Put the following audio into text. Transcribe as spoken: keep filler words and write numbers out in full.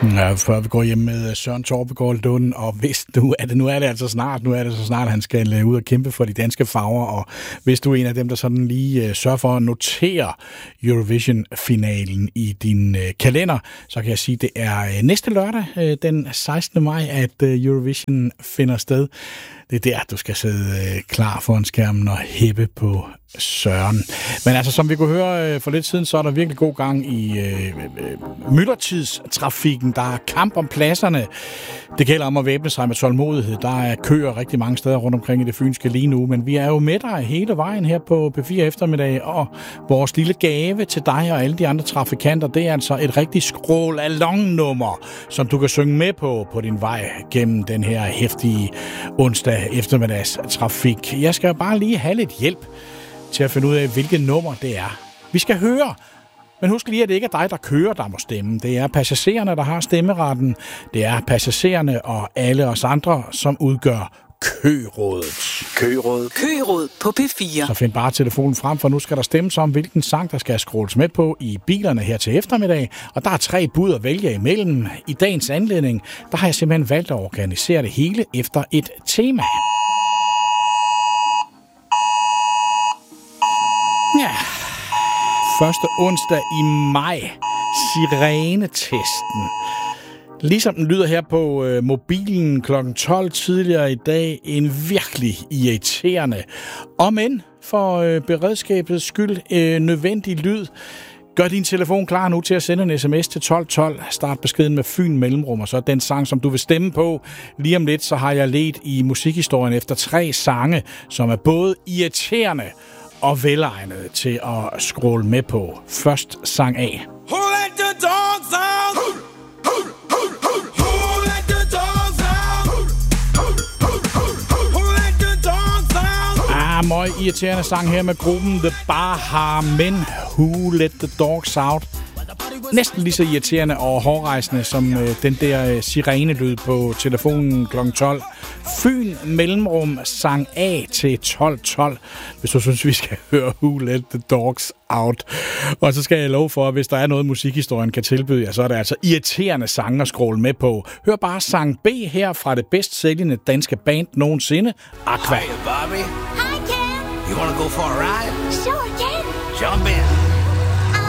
Ja, før vi går hjem med Søren Torpegaard Lund, og hvis du er det, nu er det altså snart, nu er det så snart, han skal ud og kæmpe for de danske farver, og hvis du er en af dem, der sådan lige uh, sørger for at notere Eurovision-finalen i din uh, kalender, så kan jeg sige, at det er uh, næste lørdag, uh, den sekstende maj, at uh, Eurovision finder sted. Det er der, du skal sidde uh, klar foran skærmen og hæppe på Søren. Men altså, som vi kunne høre uh, for lidt siden, så er der virkelig god gang i uh, myldretidstrafikken. Der er kamp om pladserne. Det gælder om at væbne sig med tålmodighed. Der er køer rigtig mange steder rundt omkring i det fynske lige nu, men vi er jo med dig hele vejen her på P fire eftermiddag, og vores lille gave til dig og alle de andre trafikanter, det er altså et rigtig scroll-along-nummer, som du kan synge med på på din vej gennem den her heftige onsdag eftermiddags trafik. Jeg skal bare lige have lidt hjælp til at finde ud af, hvilket nummer det er, vi skal høre. Men husk lige, at det ikke er dig, der kører, der må stemme. Det er passagererne, der har stemmeretten. Det er passagererne og alle os andre, som udgør Kørådet. Kørådet. Kørådet på P fire. Så find bare telefonen frem, for nu skal der stemmes om, hvilken sang, der skal scrolles med på i bilerne her til eftermiddag. Og der er tre bud at vælge imellem. I dagens anledning, der har jeg simpelthen valgt at organisere det hele efter et tema. Ja, første onsdag i maj, Sirenetesten. Ligesom den lyder her på øh, mobilen klokken tolv tidligere i dag, en virkelig irriterende, om end for øh, beredskabets skyld, øh, nødvendig lyd. Gør din telefon klar nu til at sende en sms til tolv tolv. Start beskeden med Fyn mellemrum, og så den sang, som du vil stemme på. Lige om lidt, så har jeg ledt i musikhistorien efter tre sange, som er både irriterende og velegnede til at scrolle med på. Først sang A. Who let the dogs out? Who, who, who, who, who let the dogs out? Who, who, who, who, who let the dogs out? Ah, møg irriterende sang her med gruppen The Baha Men. Who Let The Dogs Out. Næsten lige så irriterende og hårdrejsende som øh, den der øh, sirenelyd på telefonen klokken tolv. Fyn mellemrum sang A til tolv tolv, hvis du synes, vi skal høre Who Let The Dogs Out. Og så skal jeg love for, at hvis der er noget, musikhistorien kan tilbyde jer, så er det altså irriterende sange at scrolle med på. Hør bare sang B her fra det bedst sælgende danske band nogensinde, Aqua. Hi, Bobby. Hi, Ken. You want to go for a ride? Sure, Ken. Jump in.